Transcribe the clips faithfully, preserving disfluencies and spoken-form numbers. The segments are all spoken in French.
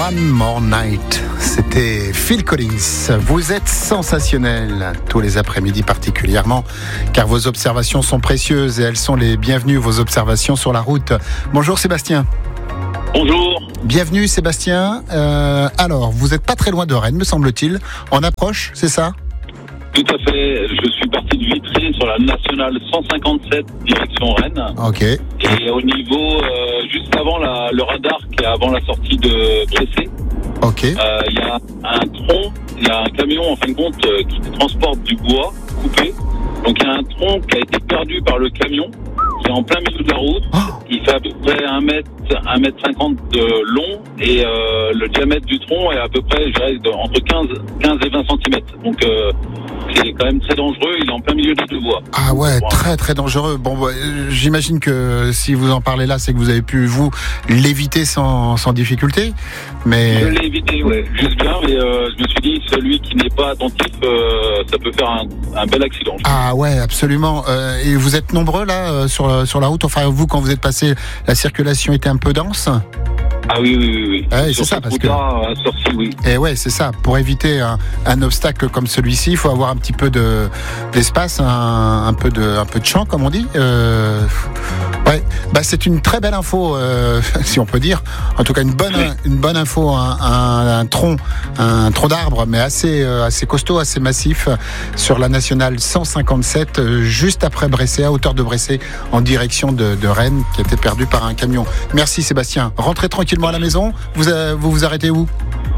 One More Night, c'était Phil Collins. Vous êtes sensationnel tous les après-midi particulièrement, car vos observations sont précieuses et elles sont les bienvenues, vos observations sur la route. Bonjour Sébastien. Bonjour. Bienvenue Sébastien. Euh, alors, vous n'êtes pas très loin de Rennes, me semble-t-il. En approche, c'est ça ? Tout à fait. Je suis parti de Vitry sur la nationale cent cinquante-sept, direction Rennes. Ok. Et au niveau, euh, juste avant la, le radar qui est avant la sortie de Bressé, Ok. il euh, y a un tronc, il y a un camion en fin de compte euh, qui transporte du bois coupé. Donc il y a un tronc qui a été perdu par le camion, qui est en plein milieu de la route. Oh. Il fait à peu près un mètre, un mètre cinquante de long et euh, le diamètre du tronc est à peu près, je dirais, de, entre quinze, quinze et vingt centimètres. Donc euh, c'est quand même très dangereux, il est en plein milieu des deux voies. Ah ouais, Voilà. très très dangereux. Bon, bah, j'imagine que si vous en parlez là, c'est que vous avez pu, vous, l'éviter sans, sans difficulté. Mais... Je l'ai évité, ouais, juste bien, mais euh, je me suis dit, celui qui n'est pas attentif, euh, ça peut faire un, un bel accident. Ah ouais, absolument. Euh, et vous êtes nombreux là, euh, sur, sur la route. Enfin, vous, quand vous êtes passé, la circulation était un peu dense. Ah oui, oui, oui. oui. Ouais, Sur c'est ça, cette parce que... route-là, à Sorcy, oui. Et ouais, c'est ça. Pour éviter un, un obstacle comme celui-ci, il faut avoir un petit peu de d'espace, un, un peu de un peu de champ, comme on dit. Euh, ouais, bah c'est une très belle info, euh, si on peut dire. En tout cas, une bonne une bonne info, un, un, un tronc, un tronc d'arbre, mais assez euh, assez costaud, assez massif, sur la nationale cent cinquante-sept, euh, juste après Bressé, à hauteur de Bressé, en direction de, de Rennes, qui a été perdu par un camion. Merci Sébastien. Rentrez tranquillement à la maison. Vous euh, vous, vous arrêtez où ?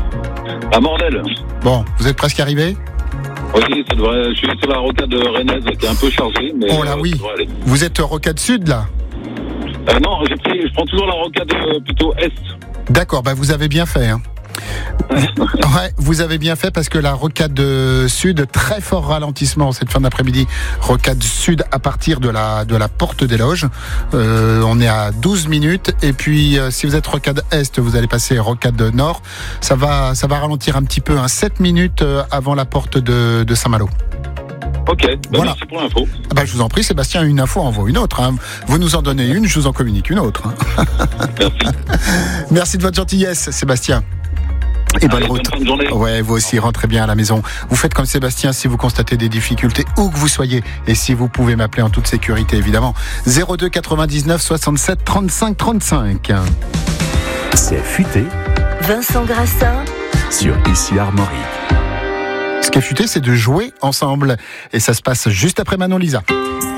À Mordel. Bon, vous êtes presque arrivé ? Oui, ça devrait. Je suis sur la rocade rennaise qui est un peu chargée, mais Oh là euh, oui. ça devrait aller. Vous êtes rocade sud là ? Euh, non, j'ai pris, je prends toujours la rocade euh, plutôt est. D'accord, bah vous avez bien fait. Hein. Ouais, vous avez bien fait parce que la rocade sud, très fort ralentissement cette fin d'après-midi. Rocade sud à partir de la de la porte des loges. Euh, on est à douze minutes et puis euh, si vous êtes rocade est, vous allez passer rocade nord. Ça va ça va ralentir un petit peu, hein, sept minutes euh, avant la porte de, de Saint-Malo. Ok, bah Voilà. merci pour l'info. Ah bah, je vous en prie, Sébastien, une info en vaut une autre. Hein. Vous nous en donnez une, je vous en communique une autre. Hein. Merci. Merci de votre gentillesse, Sébastien. Et bonne Allez, route. bonne fin de journée. Ouais, vous aussi, rentrez bien à la maison. Vous faites comme Sébastien si vous constatez des difficultés, où que vous soyez. Et si vous pouvez m'appeler en toute sécurité, évidemment. zéro deux quatre-vingt-dix-neuf soixante-sept trente-cinq trente-cinq. C'est futé Vincent Grassin sur Ici Armorique. Ce qui est futé, c'est de jouer ensemble. Et ça se passe juste après Manon Lisa.